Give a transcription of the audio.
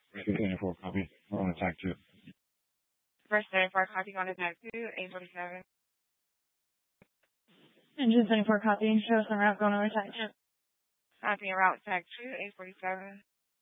Rescue 24, copy. We're on attack 2. Rescue 24, copy on attack 2, 847. Engine 24, copy. Show us en route going over attack 2. Copy en route attack 2, 847.